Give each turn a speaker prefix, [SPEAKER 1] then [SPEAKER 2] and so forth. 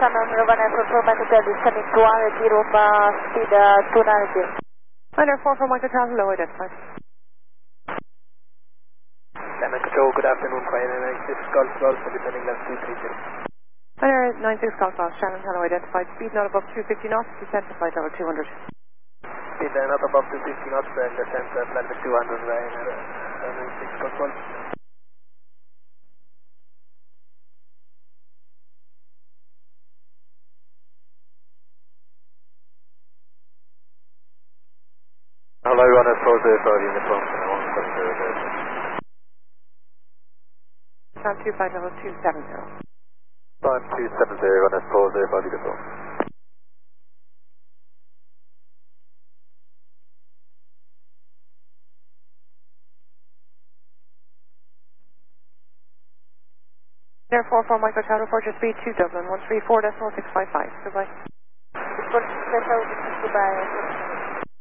[SPEAKER 1] Canon Rovan Airport 4 Mike Hotel descending to 180 speed 290.
[SPEAKER 2] Under 4 for Mike Hotel, low identified.
[SPEAKER 3] Canon Control, good afternoon, Quiet 96 Golf Golf, descending left 230.
[SPEAKER 2] Under 96 Golf Golf, Shannon Hello identified, speed not above 250 knots, descent to flight level 200.
[SPEAKER 3] Speed not above 250 knots and descent to flight level 200, Ryanair 96 Golf Golf. Hello, Runner 405, uniform, 170.
[SPEAKER 2] Time 2 flight level 270.
[SPEAKER 3] Time 270, Runner 405, uniform.
[SPEAKER 2] Therefore, for Mike Hotel, report your speed 2 Dublin, 134.655. Goodbye.
[SPEAKER 1] Report special, goodbye.